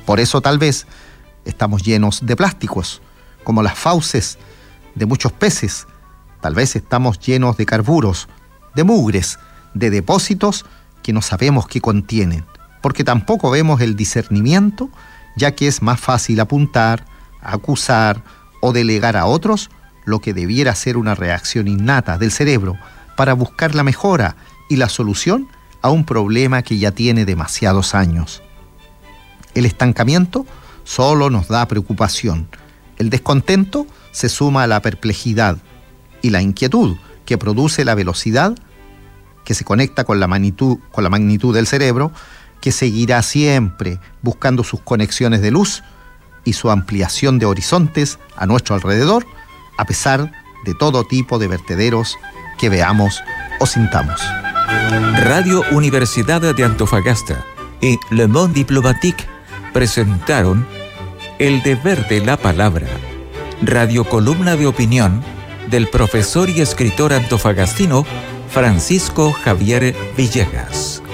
Por eso tal vez estamos llenos de plásticos, como las fauces de muchos peces. Tal vez estamos llenos de carburos, de mugres, de depósitos que no sabemos qué contienen, porque tampoco vemos el discernimiento, ya que es más fácil apuntar, acusar o delegar a otros lo que debiera ser una reacción innata del cerebro para buscar la mejora y la solución a un problema que ya tiene demasiados años. El estancamiento solo nos da preocupación. El descontento se suma a la perplejidad y la inquietud que produce la velocidad que se conecta con la magnitud del cerebro, que seguirá siempre buscando sus conexiones de luz y su ampliación de horizontes a nuestro alrededor, a pesar de todo tipo de vertederos que veamos o sintamos. Radio Universidad de Antofagasta y Le Monde Diplomatique presentaron El Deber de la Palabra, radiocolumna de opinión del profesor y escritor antofagastino Francisco Javier Villegas.